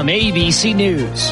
from ABC News.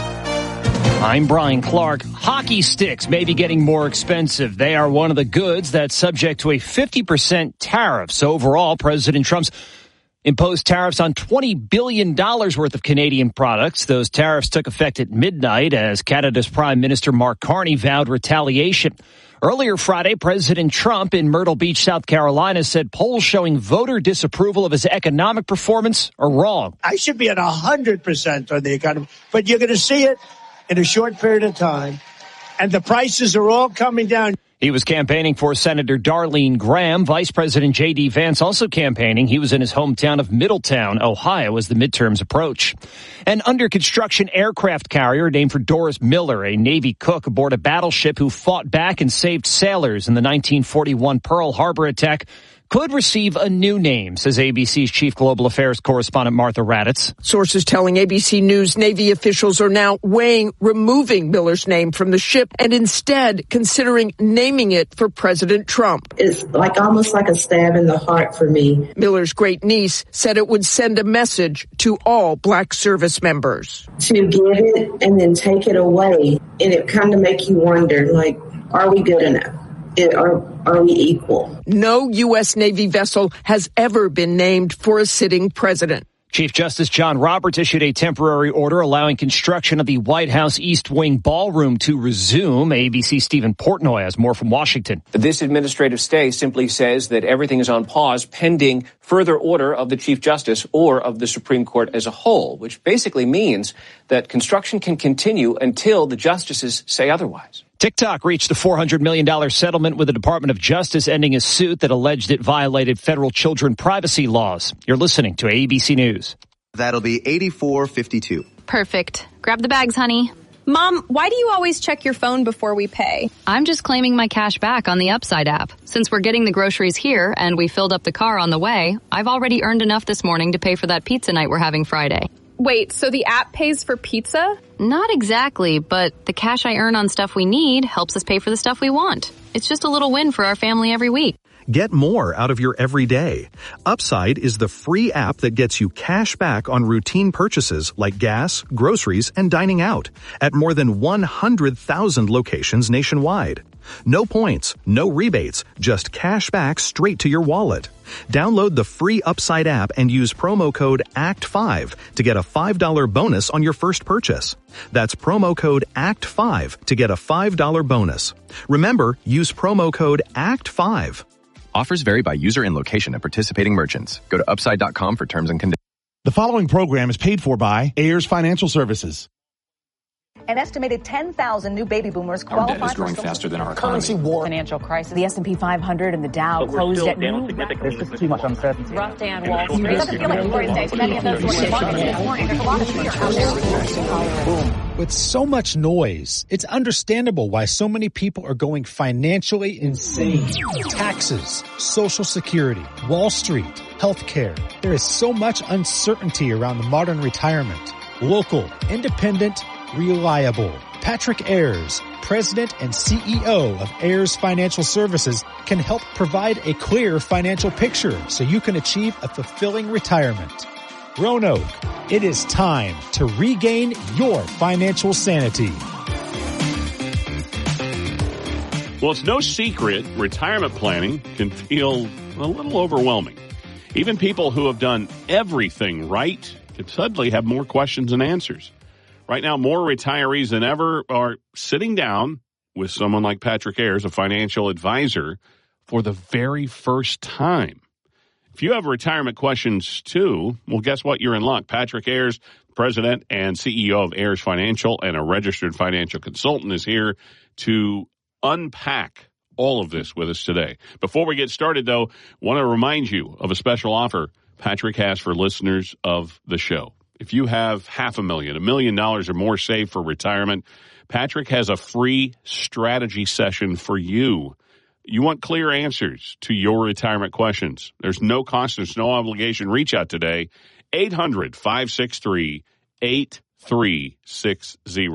I'm Brian Clark. Hockey sticks may be getting more expensive. They are one of the goods that's subject to a 50% tariff. So overall, President Trump's imposed tariffs on $20 billion worth of Canadian products. Those tariffs took effect at midnight as Canada's Prime Minister Mark Carney vowed retaliation. Earlier Friday, President Trump in Myrtle Beach, South Carolina, said polls showing voter disapproval of his economic performance are wrong. I should be at 100% on the economy, but you're going to see it in a short period of time, and the prices are all coming down. He was campaigning for Senator Darlene Graham. Vice President J.D. Vance also campaigning. He was in his hometown of Middletown, Ohio, as the midterms approach. An under-construction aircraft carrier named for Doris Miller, a Navy cook aboard a battleship who fought back and saved sailors in the 1941 Pearl Harbor attack, could receive a new name, says ABC's chief global affairs correspondent Martha Raddatz. Sources telling ABC News Navy officials are now weighing removing Miller's name from the ship and instead considering naming it for President Trump. It's almost like a stab in the heart for me. Miller's great niece said it would send a message to all black service members. To give it and then take it away, and it kind of make you wonder, are we good enough? Are we equal? No U.S. Navy vessel has ever been named for a sitting president. Chief Justice John Roberts issued a temporary order allowing construction of the White House East Wing ballroom to resume. ABC's Stephen Portnoy has more from Washington. This administrative stay simply says that everything is on pause pending further order of the Chief Justice or of the Supreme Court as a whole, which basically means that construction can continue until the justices say otherwise. TikTok reached a $400 million settlement with the Department of Justice, ending a suit that alleged it violated federal children privacy laws. You're listening to ABC News. That'll be 84.52. Perfect. Grab the bags, honey. Mom, why do you always check your phone before we pay? I'm just claiming my cash back on the Upside app. Since we're getting the groceries here and we filled up the car on the way, I've already earned enough this morning to pay for that pizza night we're having Friday. Wait, so the app pays for pizza? Not exactly, but the cash I earn on stuff we need helps us pay for the stuff we want. It's just a little win for our family every week. Get more out of your everyday. Upside is the free app that gets you cash back on routine purchases like gas, groceries, and dining out at more than 100,000 locations nationwide. No points, no rebates, just cash back straight to your wallet. Download the free Upside app and use promo code ACT5 to get a $5 bonus on your first purchase. That's promo code ACT5 to get a $5 bonus. Remember, use promo code ACT5. Offers vary by user and location at participating merchants. Go to upside.com for terms and conditions. The following program is paid for by Ayers Financial Services. An estimated 10,000 new baby boomers qualify. Our debt is growing faster than our economy. Currency war, financial crisis. The S&P 500 and the Dow closed at new. There's just too much uncertainty. Rough day on Wall Street. It doesn't feel like a great day. Many of those who are this morning, there's a lot of fear out there. With so much noise, it's understandable why so many people are going financially insane. Taxes, Social Security, Wall Street, healthcare. There is so much uncertainty around the modern retirement. Local, independent, reliable. Patrick Ayers, President and CEO of Ayers Financial Services, can help provide a clear financial picture so you can achieve a fulfilling retirement. Roanoke, it is time to regain your financial sanity. Well, it's no secret retirement planning can feel a little overwhelming. Even people who have done everything right can suddenly have more questions than answers. Right now, more retirees than ever are sitting down with someone like Patrick Ayers, a financial advisor, for the very first time. If you have retirement questions, too, well, guess what? You're in luck. Patrick Ayers, President and CEO of Ayers Financial and a registered financial consultant, is here to unpack all of this with us today. Before we get started, though, I want to remind you of a special offer Patrick has for listeners of the show. If you have $500,000, $1 million or more saved for retirement, Patrick has a free strategy session for you. You want clear answers to your retirement questions. There's no cost, there's no obligation. Reach out today, 800-563-8360.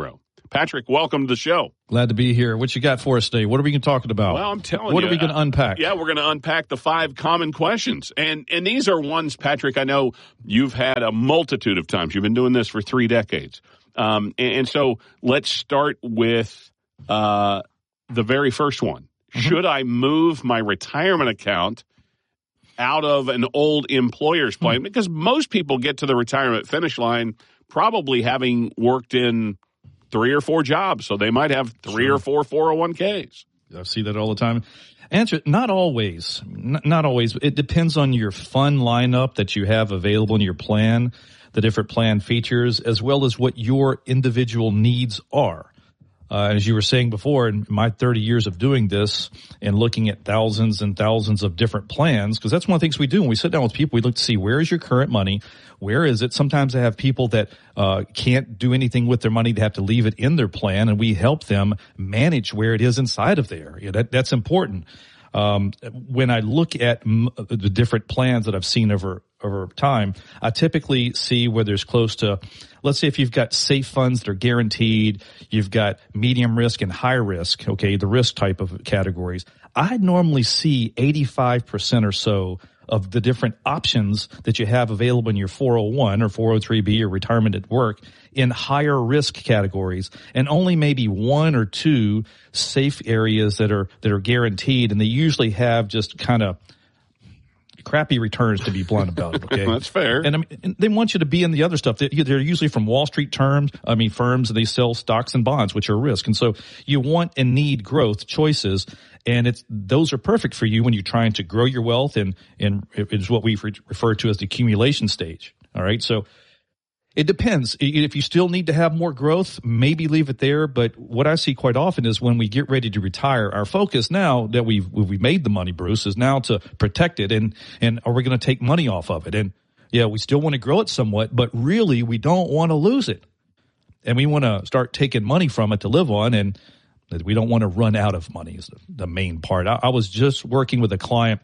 Patrick, welcome to the show. Glad to be here. What you got for us today? What are we going to talk about? Well, I'm telling you. What are we going to unpack? Yeah, we're going to unpack the 5 common questions. And these are ones, Patrick, I know you've had a multitude of times. You've been doing this for 3 decades. And so let's start with the very first one. Mm-hmm. Should I move my retirement account out of an old employer's plan? Mm-hmm. Because most people get to the retirement finish line probably having worked in 3 or 4 jobs, so they might have 3 or 4 401ks. I see that all the time. Answer, not always. Not always. It depends on your fund lineup that you have available in your plan, the different plan features, as well as what your individual needs are. As you were saying before, in my 30 years of doing this and looking at thousands and thousands of different plans, because that's one of the things we do when we sit down with people, we look to see where is your current money, where is it? Sometimes I have people that can't do anything with their money. They have to leave it in their plan, and we help them manage where it is inside of there. That's important. When I look at the different plans that I've seen over time, I typically see where there's close to, let's say if you've got safe funds that are guaranteed, you've got medium risk and high risk, okay, the risk type of categories. I normally see 85% or so of the different options that you have available in your 401 or 403B or retirement at work in higher risk categories, and only maybe 1 or 2 safe areas that are guaranteed, and they usually have just kind of crappy returns, to be blunt about it. Okay, that's fair. And they want you to be in the other stuff. They're usually from Wall Street firms, and they sell stocks and bonds, which are risk. And so you want and need growth choices, and those are perfect for you when you're trying to grow your wealth, and it's what we refer to as the accumulation stage. All right, so it depends. If you still need to have more growth, maybe leave it there. But what I see quite often is when we get ready to retire, our focus now that we've made the money, Bruce, is now to protect it, and are we going to take money off of it? And yeah, we still want to grow it somewhat, but really we don't want to lose it, and we want to start taking money from it to live on, and we don't want to run out of money is the main part. I was just working with a client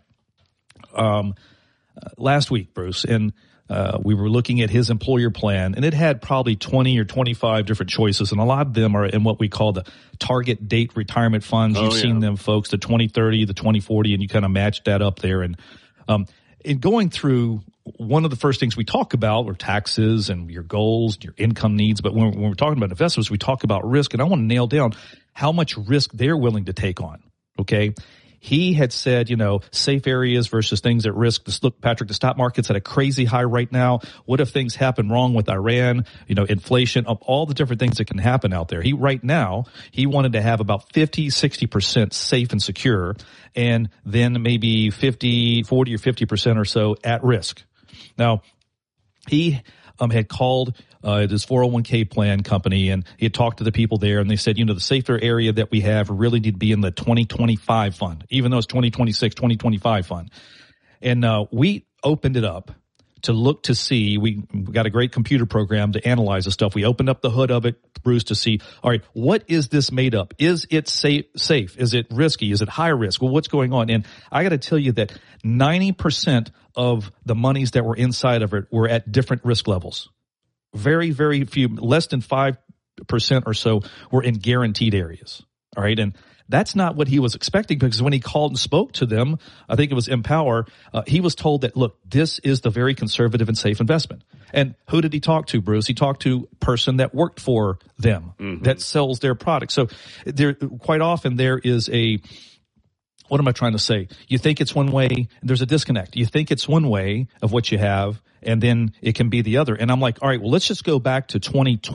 last week, Bruce, and we were looking at his employer plan, and it had probably 20 or 25 different choices, and a lot of them are in what we call the target date retirement funds. You've seen them, folks, the 2030, the 2040, and you kind of match that up there. And in going through, one of the first things we talk about are taxes and your goals, your income needs. But when we're talking about investments, we talk about risk, and I want to nail down how much risk they're willing to take on, okay? He had said, safe areas versus things at risk. Look, Patrick, the stock market's at a crazy high right now. What if things happen wrong with Iran, inflation, all the different things that can happen out there? He wanted to have about 50-60% safe and secure, and then maybe 40 or 50% or so at risk. Now, he had called this 401k plan company, and he had talked to the people there, and they said, the safer area that we have really need to be in the 2025 fund, even though it's 2026, 2025 fund. And we opened it up to look to see, we got a great computer program to analyze the stuff. We opened up the hood of it, Bruce, to see, all right, what is this made up? Is it safe? Is it risky? Is it high risk? Well, what's going on? And I got to tell you that 90% of the monies that were inside of it were at different risk levels. Very, very few, less than 5% or so were in guaranteed areas. All right. And that's not what he was expecting, because when he called and spoke to them, I think it was Empower, he was told that, look, this is the very conservative and safe investment. And who did he talk to, Bruce? He talked to a person that worked for them, that sells their product. So quite often there is what am I trying to say? You think it's one way, there's a disconnect. You think it's one way of what you have, and then it can be the other. And I'm like, all right, well, let's just go back to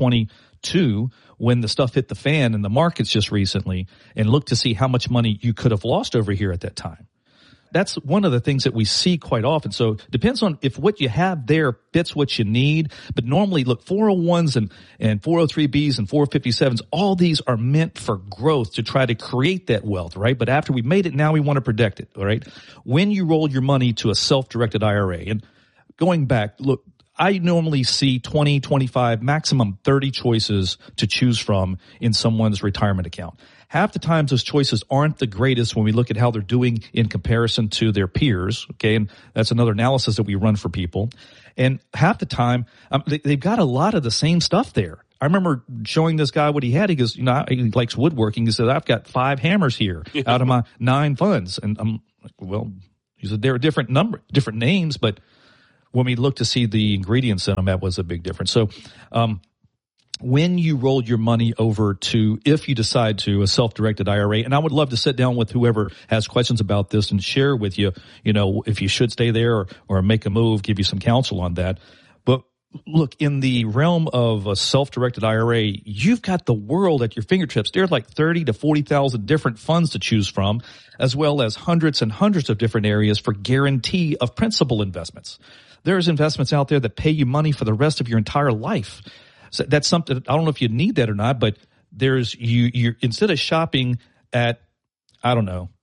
2022 when the stuff hit the fan in the markets just recently, and look to see how much money you could have lost over here at that time. That's one of the things that we see quite often. So it depends on if what you have there fits what you need. But normally, look, 401s and 403Bs and 457s, all these are meant for growth to try to create that wealth, right? But after we made it, now we want to protect it, all right? When you roll your money to a self-directed IRA, and going back, look, I normally see 20, 25, maximum 30 choices to choose from in someone's retirement account. Half the times those choices aren't the greatest when we look at how they're doing in comparison to their peers, okay? And that's another analysis that we run for people. And half the time, they've got a lot of the same stuff there. I remember showing this guy what he had. He goes, he likes woodworking. He said, I've got 5 hammers here out of my 9 funds. And I'm like, well, he said, there are different names, but when we looked to see the ingredients in them, that was a big difference. So, when you rolled your money over to, if you decide to, a self-directed IRA, and I would love to sit down with whoever has questions about this and share with you, if you should stay there or make a move, give you some counsel on that. But look, in the realm of a self-directed IRA, you've got the world at your fingertips. There are like 30 to 40,000 different funds to choose from, as well as hundreds and hundreds of different areas for guarantee of principal investments. There's investments out there that pay you money for the rest of your entire life. So that's something, I don't know if you need that or not, but there's, you instead of shopping at, I don't know,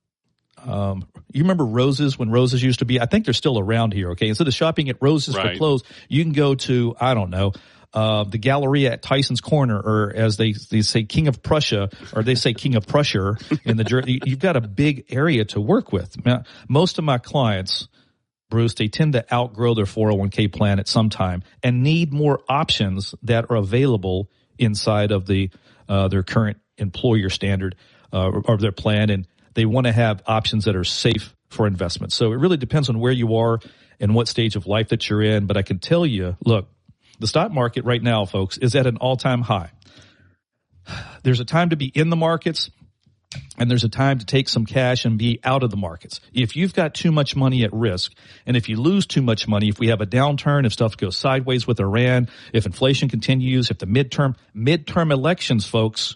you remember Roses when Roses used to be, I think they're still around here, okay? Instead of shopping at Roses for clothes, you can go to, I don't know, the Galleria at Tyson's Corner, or as they say, King of Prussia, or they say King of Prussia in the Jersey. You've got a big area to work with. Now, most of my clients, Bruce, they tend to outgrow their 401k plan at some time and need more options that are available inside of their current employer standard or their plan, and they want to have options that are safe for investment. So it really depends on where you are and what stage of life that you're in. But I can tell you, look, the stock market right now, folks, is at an all-time high. There's a time to be in the markets, and there's a time to take some cash and be out of the markets. If you've got too much money at risk, and if you lose too much money, if we have a downturn, if stuff goes sideways with Iran, if inflation continues, if the midterm elections, folks,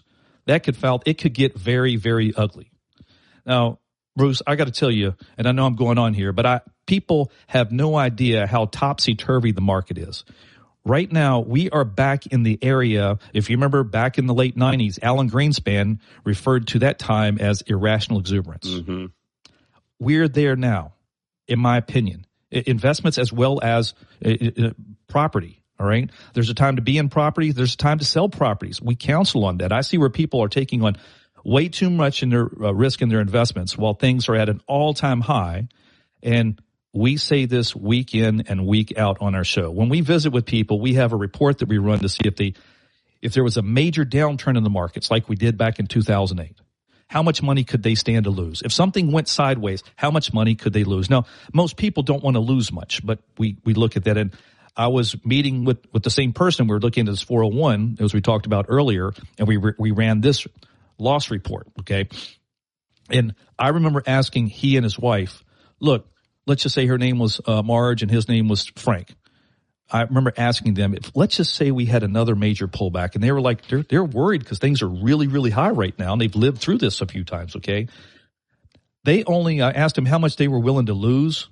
it could get very, very ugly. Now, Bruce, I got to tell you, and I know I'm going on here, but people have no idea how topsy-turvy the market is. Right now, we are back in the area, if you remember back in the late 90s, Alan Greenspan referred to that time as irrational exuberance. Mm-hmm. We're there now, in my opinion. Investments as well as property, all right? There's a time to be in property. There's a time to sell properties. We counsel on that. I see where people are taking on way too much in their risk in their investments while things are at an all-time high, and we say this week in and week out on our show. When we visit with people, we have a report that we run to see if there was a major downturn in the markets like we did back in 2008, how much money could they stand to lose? If something went sideways, how much money could they lose? Now, most people don't want to lose much, but we look at that. And I was meeting with the same person. We were looking at this 401, as we talked about earlier, and we ran this loss report, okay? And I remember asking he and his wife, look, let's just say her name was Marge and his name was Frank. I remember asking them, let's just say we had another major pullback, and they were like, they're worried because things are really, really high right now, and they've lived through this a few times, okay? I asked them how much they were willing to lose,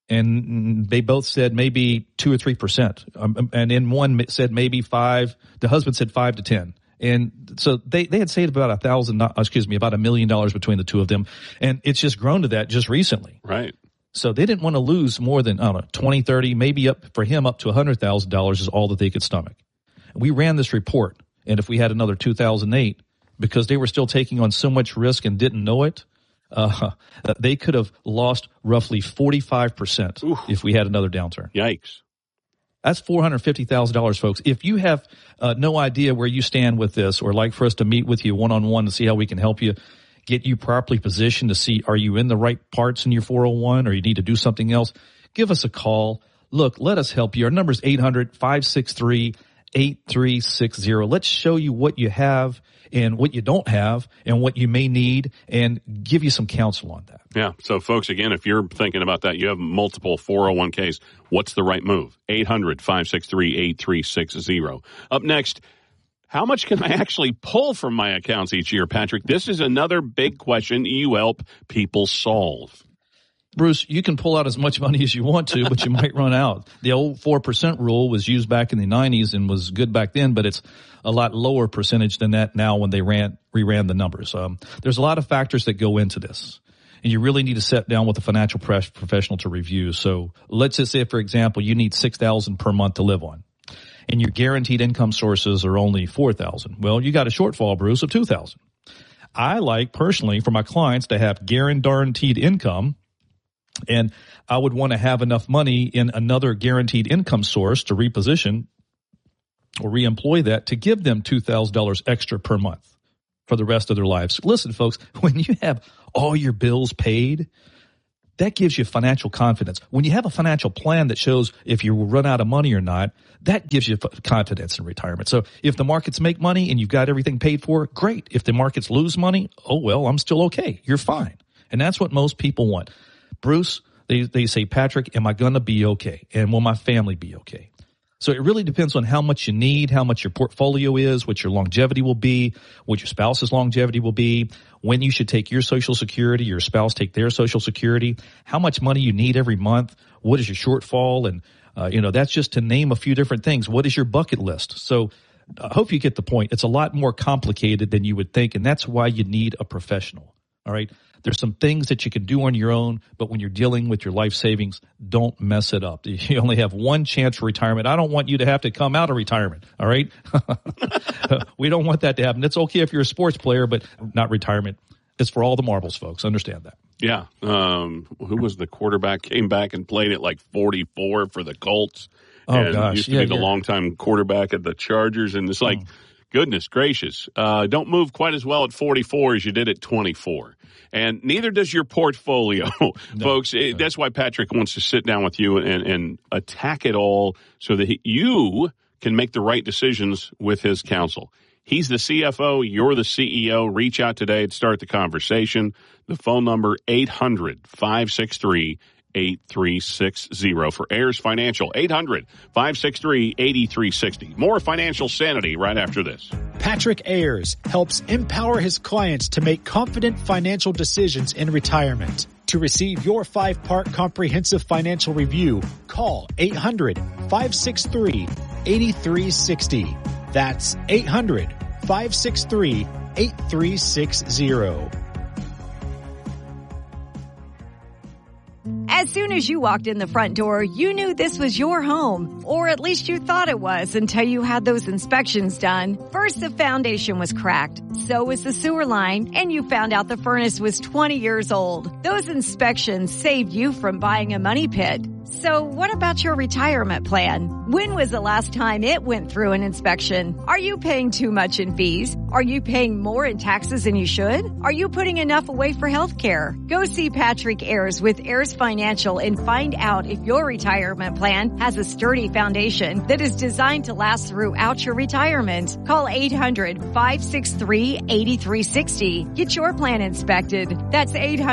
and they both said maybe 2 or 3%. And then one said maybe 5, the husband said 5 to 10. And so they had saved about about $1 million between the two of them. And it's just grown to that just recently. Right. So they didn't want to lose more than, I don't know, 20, 30, maybe up for him up to $100,000 is all that they could stomach. We ran this report. And if we had another 2008, because they were still taking on so much risk and didn't know it, they could have lost roughly 45% if we had another downturn. Yikes. That's $450,000, folks. If you have no idea where you stand with this, or like for us to meet with you one-on-one to see how we can help you, get you properly positioned to see, are you in the right parts in your 401 or you need to do something else, give us a call. Look, let us help you. Our number is 800-563-8360. Let's show you what you have and what you don't have and what you may need and give you some counsel on that. Yeah. So, folks, again, if you're thinking about that, you have multiple 401ks, what's the right move? 800-563-8360. Up next, how much can I actually pull from my accounts each year, Patrick? This is another big question you help people solve. Bruce, you can pull out as much money as you want to, but you might run out. The old 4% rule was used back in the 90s and was good back then, but it's a lot lower percentage than that now when they reran the numbers. There's a lot of factors that go into this, and you really need to sit down with a financial professional to review. So let's just say, for example, you need $6,000 per month to live on, and your guaranteed income sources are only $4,000. Well, you got a shortfall, Bruce, of $2,000. I like personally for my clients to have guaranteed income, and I would want to have enough money in another guaranteed income source to reposition or reemploy that to give them $2,000 extra per month for the rest of their lives. Listen, folks, when you have all your bills paid, that gives you financial confidence. When you have a financial plan that shows if you will run out of money or not, that gives you confidence in retirement. So if the markets make money and you've got everything paid for, great. If the markets lose money, oh, well, I'm still okay. You're fine. And that's what most people want. Bruce, they say, Patrick, am I going to be okay? And will my family be okay? So it really depends on how much you need, how much your portfolio is, what your longevity will be, what your spouse's longevity will be, when you should take your Social Security, your spouse take their Social Security, how much money you need every month, what is your shortfall, and that's just to name a few different things. What is your bucket list? So I hope you get the point. It's a lot more complicated than you would think, and that's why you need a professional. All right? There's some things that you can do on your own, but when you're dealing with your life savings, don't mess it up. You only have one chance for retirement. I don't want you to have to come out of retirement, all right? We don't want that to happen. It's okay if you're a sports player, but not retirement. It's for all the marbles, folks. Understand that. Yeah. Who was the quarterback? Came back and played at like 44 for the Colts. Oh, and gosh. Used to be the longtime quarterback at the Chargers. And it's like, goodness gracious. Don't move quite as well at 44 as you did at 24. And neither does your portfolio, folks. That's why Patrick wants to sit down with you and attack it all so that you can make the right decisions with his counsel. He's the CFO. You're the CEO. Reach out today to start the conversation. The phone number, 800-563-8360 for Ayers Financial, 800-563-8360. More financial sanity right after this. Patrick Ayers helps empower his clients to make confident financial decisions in retirement. To receive your 5-part comprehensive financial review, call 800-563-8360. That's 800-563-8360. As soon as you walked in the front door, you knew this was your home, or at least you thought it was until you had those inspections done. First, the foundation was cracked, so was the sewer line, and you found out the furnace was 20 years old. Those inspections saved you from buying a money pit. So what about your retirement plan? When was the last time it went through an inspection? Are you paying too much in fees? Are you paying more in taxes than you should? Are you putting enough away for health care? Go see Patrick Ayers with Ayers Financial and find out if your retirement plan has a sturdy foundation that is designed to last throughout your retirement. Call 800-563-8360. Get your plan inspected. That's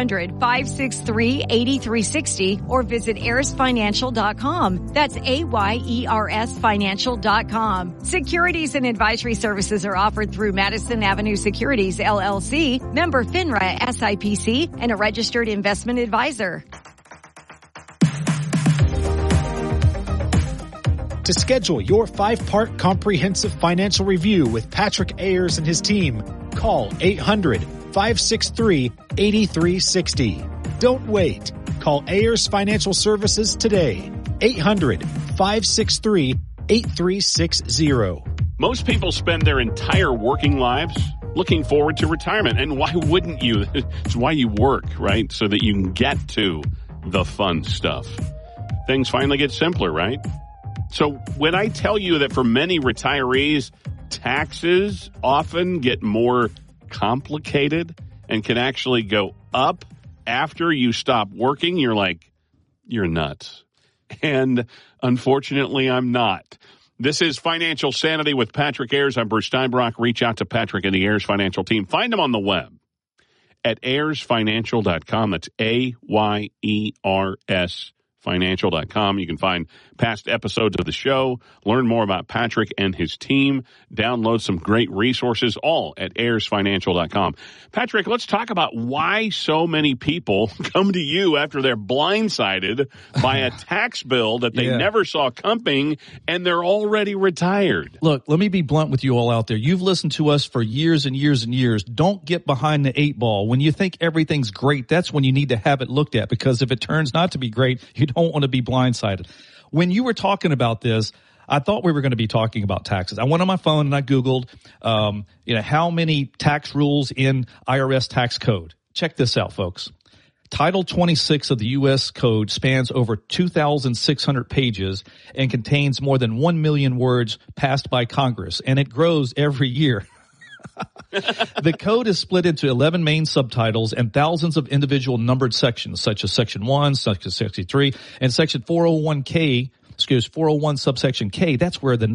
800-563-8360 or visit AyersFinancial.com. That's AYERS Financial.com. Securities and advisory services are offered through Madison Avenue Securities, LLC, member FINRA SIPC, and a registered investment advisor. To schedule your 5-part comprehensive financial review with Patrick Ayers and his team, call 800-563-8360. Don't wait. Call Ayers Financial Services today. 800-563-8360. Most people spend their entire working lives looking forward to retirement. And why wouldn't you? It's why you work, right? So that you can get to the fun stuff. Things finally get simpler, right? So when I tell you that for many retirees, taxes often get more complicated and can actually go up after you stop working, you're like, you're nuts. And unfortunately, I'm not. This is Financial Sanity with Patrick Ayers. I'm Bruce Steinbrock. Reach out to Patrick and the Ayers Financial team. Find them on the web at ayersfinancial.com. That's AYERS Financial.com. You can find past episodes of the show, learn more about Patrick and his team, download some great resources, all at ayersfinancial.com. Patrick, let's talk about why so many people come to you after they're blindsided by a tax bill that they never saw coming and they're already retired. Look, let me be blunt with you all out there. You've listened to us for years and years and years. Don't get behind the 8 ball. When you think everything's great, that's when you need to have it looked at, because if it turns not to be great, you don't want to be blindsided. When you were talking about this, I thought we were going to be talking about taxes. I went on my phone and I Googled, how many tax rules in IRS tax code. Check this out, folks. Title 26 of the U.S. Code spans over 2,600 pages and contains more than 1 million words passed by Congress, and it grows every year. The code is split into 11 main subtitles and thousands of individual numbered sections, such as Section 1, Section 63, and Section 401 subsection K. That's where the